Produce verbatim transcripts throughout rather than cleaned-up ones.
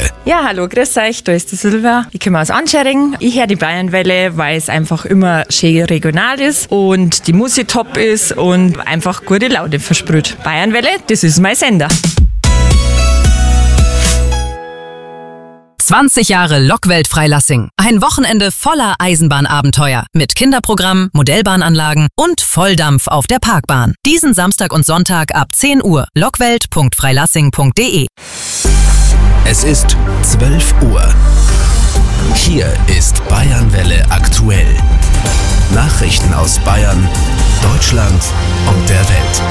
Bayernwelle. Ja, hallo, grüß euch, da ist die Silvia. Ich komme aus Anschering. Ich höre die Bayernwelle, weil es einfach immer schön regional ist und die Musik top ist und einfach gute Laune versprüht. Bayernwelle, das ist mein Sender. zwanzig Jahre Lokwelt Freilassing. Ein Wochenende voller Eisenbahnabenteuer mit Kinderprogramm, Modellbahnanlagen und Volldampf auf der Parkbahn. Diesen Samstag und Sonntag ab zehn Uhr. lockwelt punkt freilassing punkt de. Es ist zwölf Uhr. Hier ist Bayernwelle aktuell. Nachrichten aus Bayern, Deutschland und der Welt.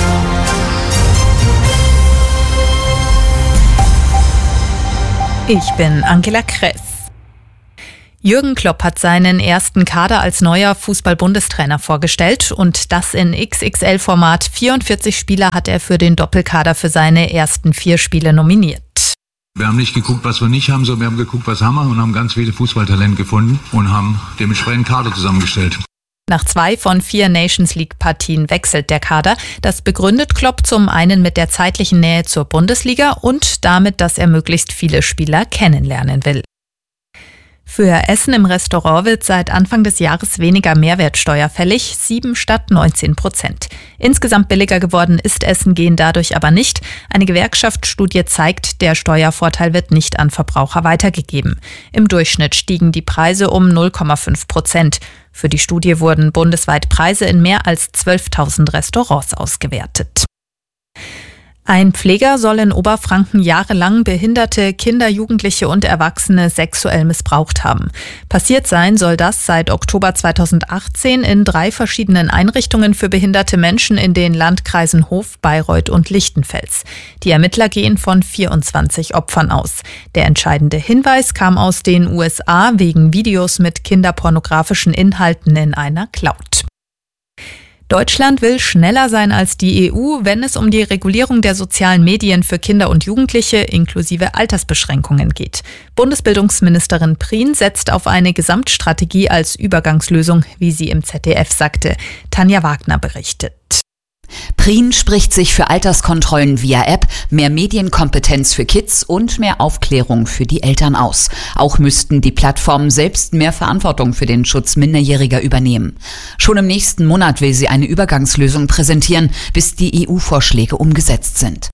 Ich bin Angela Kress. Jürgen Klopp hat seinen ersten Kader als neuer Fußball-Bundestrainer vorgestellt und das in X X L-Format. vierundvierzig Spieler hat er für den Doppelkader für seine ersten vier Spiele nominiert. Wir haben nicht geguckt, was wir nicht haben, sondern wir haben geguckt, was haben wir und haben ganz viele Fußballtalente gefunden und haben dementsprechend Kader zusammengestellt. Nach zwei von vier Nations-League-Partien wechselt der Kader. Das begründet Klopp zum einen mit der zeitlichen Nähe zur Bundesliga und damit, dass er möglichst viele Spieler kennenlernen will. Für Essen im Restaurant wird seit Anfang des Jahres weniger Mehrwertsteuer fällig, sieben statt neunzehn Prozent. Insgesamt billiger geworden ist Essen gehen dadurch aber nicht. Eine Gewerkschaftsstudie zeigt, der Steuervorteil wird nicht an Verbraucher weitergegeben. Im Durchschnitt stiegen die Preise um null Komma fünf Prozent. Für die Studie wurden bundesweit Preise in mehr als zwölftausend Restaurants ausgewertet. Ein Pfleger soll in Oberfranken jahrelang behinderte Kinder, Jugendliche und Erwachsene sexuell missbraucht haben. Passiert sein soll das seit Oktober zweitausendachtzehn in drei verschiedenen Einrichtungen für behinderte Menschen in den Landkreisen Hof, Bayreuth und Lichtenfels. Die Ermittler gehen von vierundzwanzig Opfern aus. Der entscheidende Hinweis kam aus den U S A wegen Videos mit kinderpornografischen Inhalten in einer Cloud. Deutschland will schneller sein als die E U, wenn es um die Regulierung der sozialen Medien für Kinder und Jugendliche inklusive Altersbeschränkungen geht. Bundesbildungsministerin Prien setzt auf eine Gesamtstrategie als Übergangslösung, wie sie im Z D F sagte. Tanja Wagner berichtet. Prien spricht sich für Alterskontrollen via App, mehr Medienkompetenz für Kids und mehr Aufklärung für die Eltern aus. Auch müssten die Plattformen selbst mehr Verantwortung für den Schutz Minderjähriger übernehmen. Schon im nächsten Monat will sie eine Übergangslösung präsentieren, bis die E U-Vorschläge umgesetzt sind.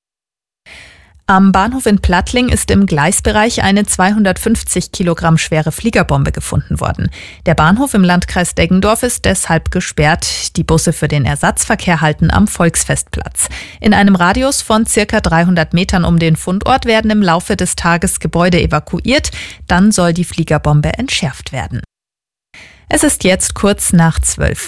Am Bahnhof in Plattling ist im Gleisbereich eine zweihundertfünfzig Kilogramm schwere Fliegerbombe gefunden worden. Der Bahnhof im Landkreis Deggendorf ist deshalb gesperrt. Die Busse für den Ersatzverkehr halten am Volksfestplatz. In einem Radius von circa dreihundert Metern um den Fundort werden im Laufe des Tages Gebäude evakuiert. Dann soll die Fliegerbombe entschärft werden. Es ist jetzt kurz nach zwölf.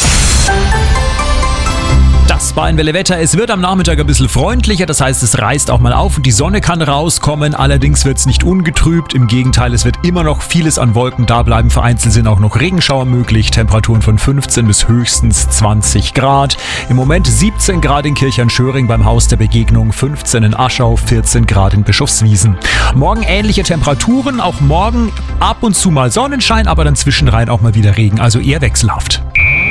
Das Bayernwelle-Wetter, es wird am Nachmittag ein bisschen freundlicher, das heißt, es reißt auch mal auf und die Sonne kann rauskommen, allerdings wird es nicht ungetrübt, im Gegenteil, es wird immer noch vieles an Wolken da bleiben, vereinzelt sind auch noch Regenschauer möglich, Temperaturen von fünfzehn bis höchstens zwanzig Grad. Im Moment siebzehn Grad in Kirchheinschöring beim Haus der Begegnung, fünfzehn in Aschau, vierzehn Grad in Bischofswiesen. Morgen ähnliche Temperaturen, auch morgen ab und zu mal Sonnenschein, aber dann zwischenrein auch mal wieder Regen, also eher wechselhaft.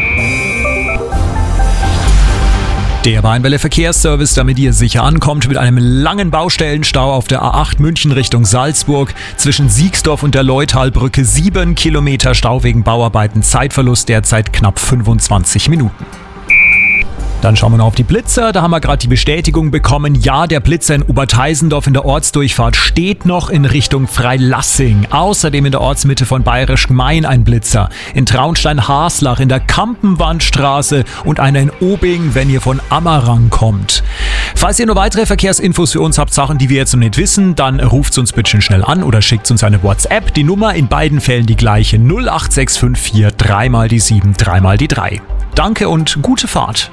Der Bayernwelle Verkehrsservice, damit ihr sicher ankommt, mit einem langen Baustellenstau auf der A acht München Richtung Salzburg. Zwischen Siegsdorf und der Leutalbrücke sieben Kilometer Stau wegen Bauarbeiten. Zeitverlust derzeit knapp fünfundzwanzig Minuten. Dann schauen wir noch auf die Blitzer. Da haben wir gerade die Bestätigung bekommen. Ja, der Blitzer in Oberteisendorf in der Ortsdurchfahrt steht noch in Richtung Freilassing. Außerdem in der Ortsmitte von Bayerisch Gmein ein Blitzer. In Traunstein-Haslach in der Kampenwandstraße und einer in Obing, wenn ihr von Ammerang kommt. Falls ihr noch weitere Verkehrsinfos für uns habt, Sachen, die wir jetzt noch nicht wissen, dann ruft uns bitte schnell an oder schickt uns eine WhatsApp. Die Nummer in beiden Fällen die gleiche: null acht sechs fünf vier drei mal die sieben, drei mal die drei. Danke und gute Fahrt.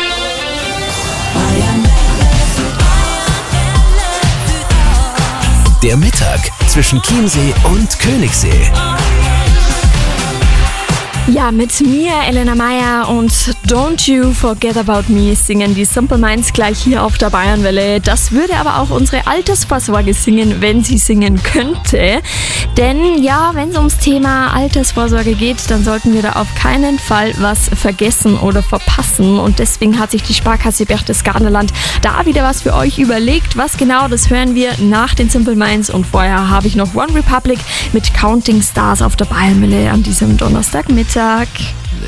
Der Mittag zwischen Chiemsee und Königssee. Ja, mit mir, Elena Meyer und Don't You Forget About Me singen die Simple Minds gleich hier auf der Bayernwelle. Das würde aber auch unsere Altersvorsorge singen, wenn sie singen könnte. Denn ja, wenn es ums Thema Altersvorsorge geht, dann sollten wir da auf keinen Fall was vergessen oder verpassen. Und deswegen hat sich die Sparkasse Berchtesgadenerland da wieder was für euch überlegt. Was genau, das hören wir nach den Simple Minds. Und vorher habe ich noch One Republic mit Counting Stars auf der Bayernwelle an diesem Donnerstagmittag.